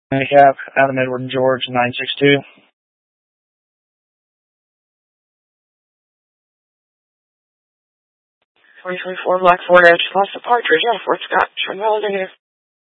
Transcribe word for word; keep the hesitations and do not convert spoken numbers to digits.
Handicap, Adam Edward and George, nine six two. twenty twenty-four Black Ford Edge, lost the Partridge, yeah, Fort Scott, Sherman Valley Negative.